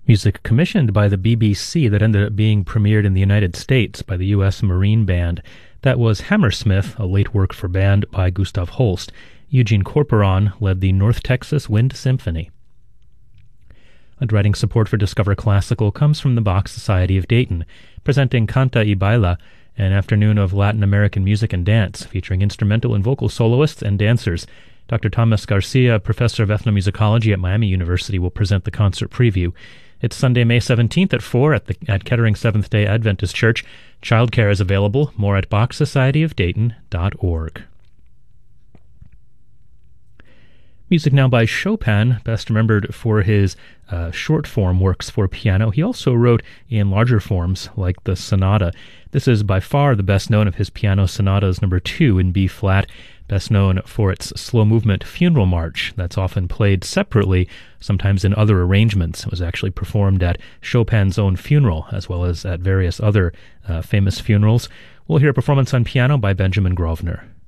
Music commissioned by the BBC that ended up being premiered in the United States by the U.S. Marine Band. That was Hammersmith, a late work for band by Gustav Holst. Eugene Corporon led the North Texas Wind Symphony. Underwriting support for Discover Classical comes from the Bach Society of Dayton, presenting Canta y Baila, an afternoon of Latin American music and dance, featuring instrumental and vocal soloists and dancers. Dr. Thomas Garcia, professor of ethnomusicology at Miami University, will present the concert preview. It's Sunday, May 17th at 4 at Kettering Seventh-day Adventist Church. Childcare is available. More at BachSocietyOfDayton.org. Music now by Chopin, best remembered for his short-form works for piano. He also wrote in larger forms, like the sonata. This is by far the best known of his piano sonatas, number 2 in B-flat, best known for its slow-movement funeral march that's often played separately, sometimes in other arrangements. It was actually performed at Chopin's own funeral, as well as at various other famous funerals. We'll hear a performance on piano by Benjamin Grosvenor.